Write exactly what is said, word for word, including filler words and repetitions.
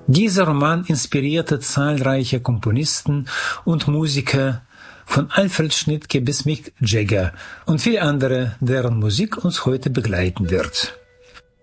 Dieser Roman inspirierte zahlreiche Komponisten und Musiker, von Alfred Schnittke bis Mick Jagger und viele andere, deren Musik uns heute begleiten wird.